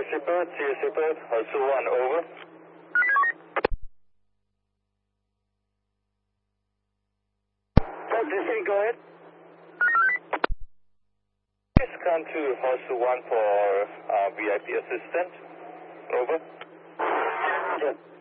Shepard, Hustle 1, over. District, go ahead. Please come to Hustle 1 for VIP assistant, over. Yes.